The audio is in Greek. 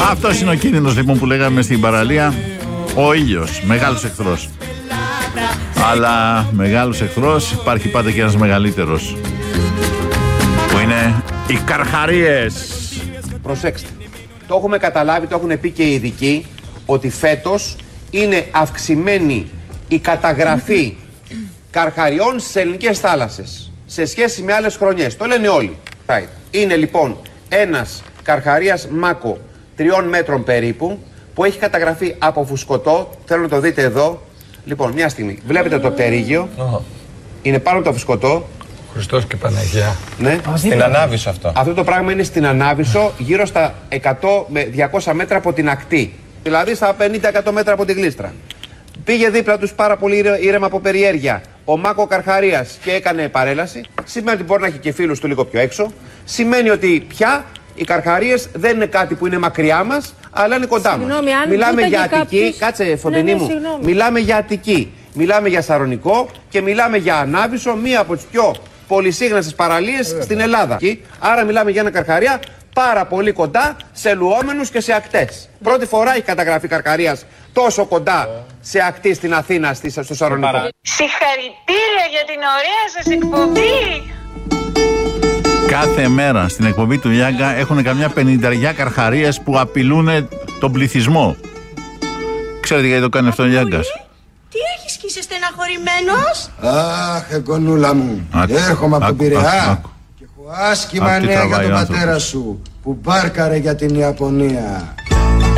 Αυτός είναι ο κίνδυνος λοιπόν που λέγαμε στην παραλία. Ο ήλιος, μεγάλος εχθρός. Αλλά μεγάλος εχθρός υπάρχει πάντα και ένας μεγαλύτερος, που είναι οι καρχαρίες. Προσέξτε, το έχουμε καταλάβει, το έχουν πει και οι ειδικοί, ότι φέτος είναι αυξημένη η καταγραφή καρχαριών στις ελληνικές θάλασσες σε σχέση με άλλες χρονιές. Το λένε όλοι. Είναι λοιπόν ένας καρχαρίας μάκο 3 μέτρων περίπου, που έχει καταγραφεί από φουσκωτό. Θέλω να το δείτε εδώ. Λοιπόν, μια στιγμή. Βλέπετε το πτερίγιο. Είναι πάνω από το φουσκωτό. Χριστός και Παναγία. Ναι. Στην Ανάβησο αυτό. Αυτό το πράγμα είναι στην Ανάβησο, γύρω στα 100 με 200 μέτρα από την ακτή. Δηλαδή στα 50-100 μέτρα από την Γλίστρα. Πήγε δίπλα τους πάρα πολύ ήρεμα από περιέργεια ο Μάκο Καρχαρίας και έκανε παρέλαση. Σημαίνει ότι μπορεί να έχει και φίλους του λίγο πιο έξω. Σημαίνει ότι πια οι καρχαρίες δεν είναι κάτι που είναι μακριά μας, αλλά είναι κοντά μας. Μιλάμε για Αττική. Κάτσε, Φωτεινή μου. Μιλάμε για Αττική. Μιλάμε για Σαρονικό και μιλάμε για Ανάβησο, μία από τις πιο πολυσύγναστες παραλίες στην Ελλάδα. Άρα μιλάμε για ένα καρχαρία πάρα πολύ κοντά σε λουόμενους και σε ακτές. Πρώτη φορά έχει καταγραφεί καρχαρίας τόσο κοντά σε ακτή στην Αθήνα, στο Σαρονικό. Συγχαρητήρια για την ωραία σας εκπομπή! Κάθε μέρα στην εκπομπή του Γιάγκα έχουν καμιά 50 καρχαρίες που απειλούν τον πληθυσμό. Ξέρετε γιατί το κάνει αυτό ο Γιάγκας? Τι έχεις και είσαι στεναχωρημένος? Αχ, εγγονούλα μου, έρχομαι από τον Πειραιά και έχω άσχημα νέα για τον πατέρα σου που μπάρκαρε για την Ιαπωνία.